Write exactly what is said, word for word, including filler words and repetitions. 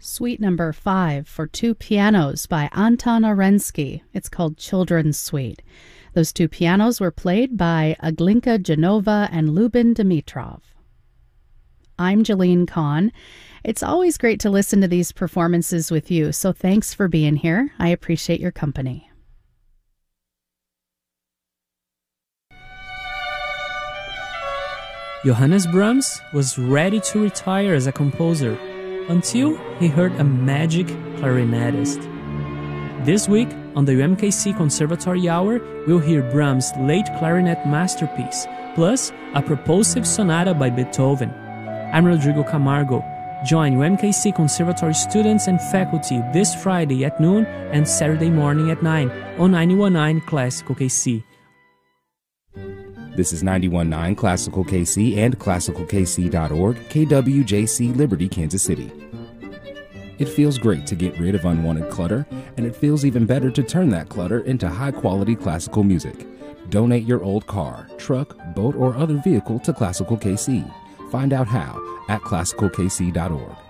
Suite number five for two pianos by Anton Arensky. It's called Children's Suite. Those two pianos were played by Aglinka Genova and Lubin Dimitrov. I'm Jeline Kahn. It's always great to listen to these performances with you, so thanks for being here. I appreciate your company. Johannes Brahms was ready to retire as a composer until he heard a magic clarinetist. This week, on the U M K C Conservatory Hour, we'll hear Brahms' late clarinet masterpiece, plus a propulsive sonata by Beethoven. I'm Rodrigo Camargo. Join U M K C Conservatory students and faculty this Friday at noon and Saturday morning at nine on ninety-one point nine Classical K C. This is ninety-one point nine Classical K C and classical k c dot org, K W J C Liberty, Kansas City. It feels great to get rid of unwanted clutter, and it feels even better to turn that clutter into high-quality classical music. Donate your old car, truck, boat, or other vehicle to Classical K C. Find out how at classical k c dot org.